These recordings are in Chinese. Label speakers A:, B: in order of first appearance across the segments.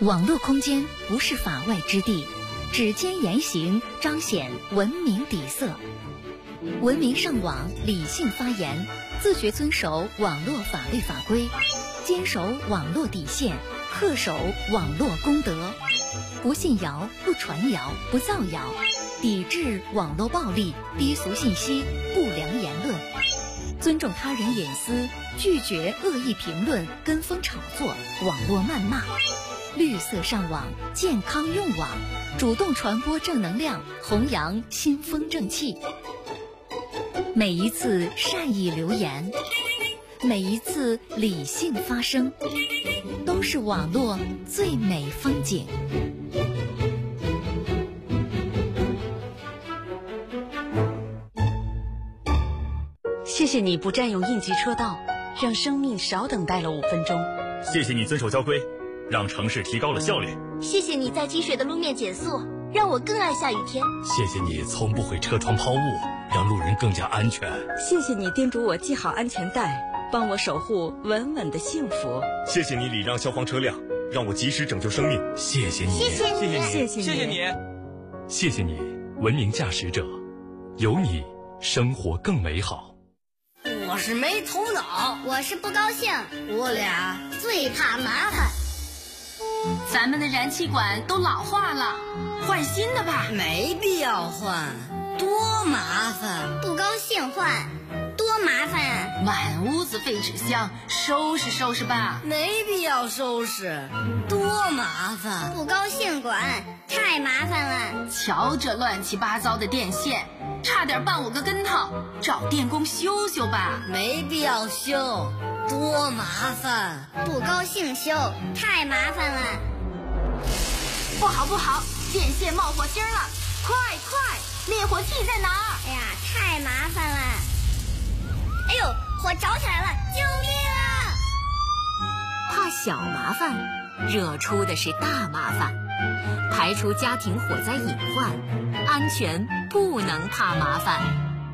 A: 网络空间不是法外之地，指尖言行彰显文明底色。文明上网，理性发言，自觉遵守网络法律法规，坚守网络底线，恪守网络公德，不信谣，不传谣，不造谣，抵制网络暴力、低俗信息、不良言论，尊重他人隐私，拒绝恶意评论、跟风炒作、网络谩骂。绿色上网，健康用网，主动传播正能量，弘扬新风正气。每一次善意留言，每一次理性发声，都是网络最美风景。
B: 谢谢你不占用应急车道，让生命少等待了5分钟。
C: 谢谢你遵守交规，让城市提高了效率。
D: 谢谢你在积水的路面减速，让我更爱下雨天。
E: 谢谢你从不会车窗抛物，让路人更加安全。
B: 谢谢你叮嘱我系好安全带，帮我守护稳稳的幸福。
F: 谢谢你礼让消防车辆，让我及时拯救生命。
E: 谢谢你，
D: 谢谢你，
B: 谢谢你，
E: 谢谢你，谢谢你，文明驾驶者，有你，生活更美好。
G: 我是没头脑，
D: 我是不高兴，
G: 我俩最怕麻烦。
H: 咱们的燃气管都老化了，换新的吧。
G: 没必要换，多麻烦。
D: 不高兴换，多麻烦。
H: 满屋子废纸箱，收拾收拾吧。
G: 没必要收拾，多麻烦。
D: 不高兴管，太麻烦了。
H: 瞧这乱七八糟的电线，差点绊我个跟头，找电工修修吧。
G: 没必要修，多麻烦。
D: 不高兴修，太麻烦了。
H: 不好不好，电线冒火星了，快快，灭火器在哪儿？
D: 哎呀，太麻烦了。哎呦，火着起来了，救命啊！
A: 怕小麻烦，惹出的是大麻烦。排除家庭火灾隐患，安全不能怕麻烦。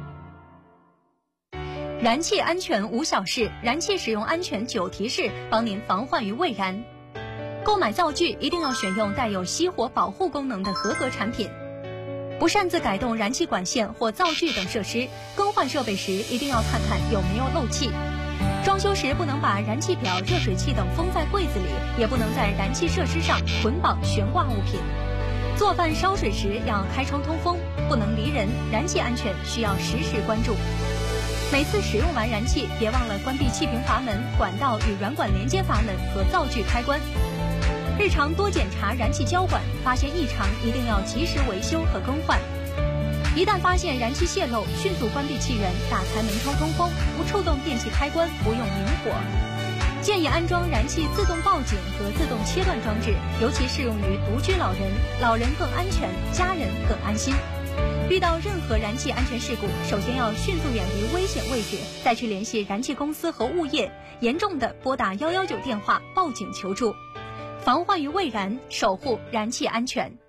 I: 燃气安全无小事，燃气使用安全9提示，帮您防患于未然。购买灶具一定要选用带有熄火保护功能的合格产品。不擅自改动燃气管线或灶具等设施，更换设备时一定要看看有没有漏气。装修时不能把燃气表、热水器等封在柜子里，也不能在燃气设施上捆绑悬挂物品。做饭烧水时要开窗通风，不能离人，燃气安全需要时时关注。每次使用完燃气，别忘了关闭气瓶阀门、管道与软管连接阀门和灶具开关。日常多检查燃气交管，发现异常一定要及时维修和更换。一旦发现燃气泄漏，迅速关闭气源，打开门窗通风，不触动电器开关，不用明火。建议安装燃气自动报警和自动切断装置，尤其适用于独居老人，老人更安全，家人更安心。遇到任何燃气安全事故，首先要迅速远离危险位置，再去联系燃气公司和物业，严重的拨打119电话报警求助。防患于未然，守护燃气安全。